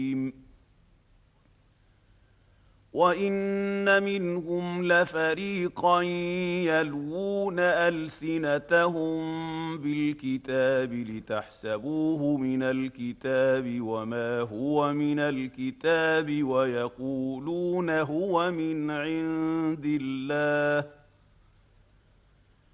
وان منهم لفريقا يلوون السنتهم بالكتاب لتحسبوه من الكتاب وما هو من الكتاب ويقولون هو من عند الله